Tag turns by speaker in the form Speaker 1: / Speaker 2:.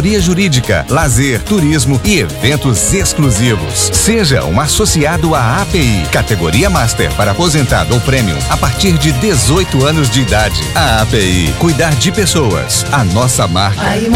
Speaker 1: assessoria jurídica, lazer, turismo e eventos exclusivos. Seja um associado à API, categoria Master para aposentado ou Premium a partir de 18 anos de idade. A API, cuidar de pessoas, a nossa marca.